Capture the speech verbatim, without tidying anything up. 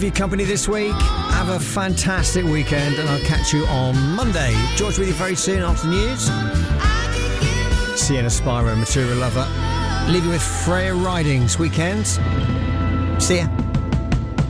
Your company this week. Have a fantastic weekend, and I'll catch you on Monday. George with you very soon after the news. Sienna Spyro, Material Lover. Leave you with Freya Ridings weekends. See ya.